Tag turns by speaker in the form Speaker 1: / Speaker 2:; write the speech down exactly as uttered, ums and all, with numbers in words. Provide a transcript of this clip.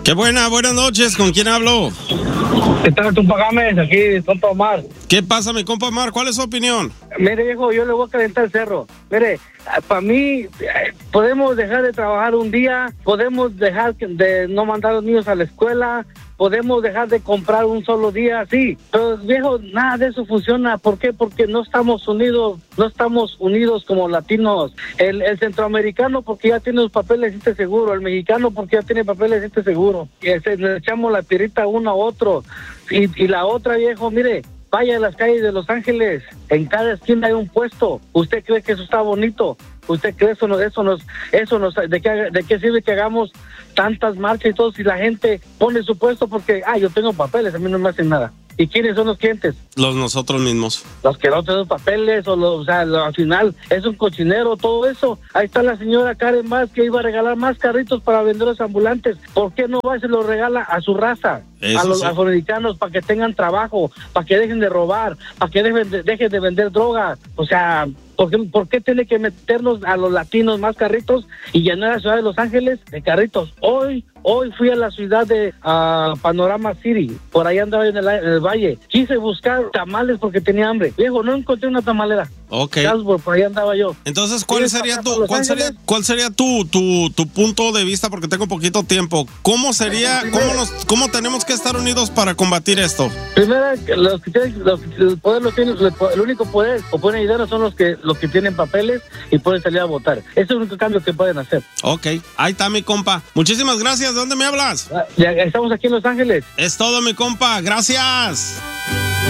Speaker 1: Qué buena, buenas noches. ¿Con quién hablo?
Speaker 2: ¿Qué tal, compa Gámez? Aquí, compa Omar.
Speaker 1: ¿Qué pasa, mi compa Omar? ¿Cuál es su opinión?
Speaker 2: Mire, viejo, yo le voy a calentar el cerro. Mire, para mí, podemos dejar de trabajar un día, podemos dejar de no mandar a los niños a la escuela, podemos dejar de comprar un solo día, sí. Pero, viejo, nada de eso funciona. ¿Por qué? Porque no estamos unidos, no estamos unidos como latinos. El, el centroamericano porque ya tiene los papeles y esté seguro. El mexicano porque ya tiene papeles y esté seguro. Y ese, le echamos la pirita uno a otro. Y, y la otra, viejo, mire, vaya a las calles de Los Ángeles. En cada esquina hay un puesto. ¿Usted cree que eso está bonito? ¿Usted cree eso nos, eso nos, eso nos, de qué, de qué sirve que hagamos tantas marchas y todo si la gente pone su puesto porque, ah, yo tengo papeles, a mí no me hacen nada? ¿Y quiénes son los clientes?
Speaker 1: Los nosotros mismos.
Speaker 2: Los que no tienen papeles, o, los, o sea, lo, al final es un cochinero, todo eso. Ahí está la señora Karen Bass que iba a regalar más carritos para vendedores ambulantes. ¿Por qué no va y se los regala a su raza?
Speaker 1: Eso
Speaker 2: a los
Speaker 1: sí.
Speaker 2: afroamericanos para que tengan trabajo, para que dejen de robar, para que dejen de, dejen de vender droga. O sea, ¿por qué, ¿por qué tiene que meternos a los latinos más carritos y llenar la ciudad de Los Ángeles de carritos? Hoy, hoy fui a la ciudad de uh, Panorama City, por ahí andaba en el, en el valle. Quise buscar tamales porque tenía hambre. Viejo, no encontré una tamalera.
Speaker 1: Ok.
Speaker 2: Salzburg, por ahí andaba yo.
Speaker 1: Entonces, ¿cuál sería tu, cuál sería, cuál sería tu, tu, tu punto de vista? Porque tengo poquito tiempo. ¿Cómo sería, cómo nos, cómo tenemos que estar unidos para combatir esto?
Speaker 2: Primero, los que tienen, los, el poder lo tienen, el único poder o pueden ayudar son los que, los que tienen papeles y pueden salir a votar. Ese es el único cambio que pueden hacer.
Speaker 1: Ok, ahí está mi compa. Muchísimas gracias. ¿De dónde me hablas?
Speaker 2: Ya estamos aquí en Los Ángeles.
Speaker 1: Es todo, mi compa. Gracias.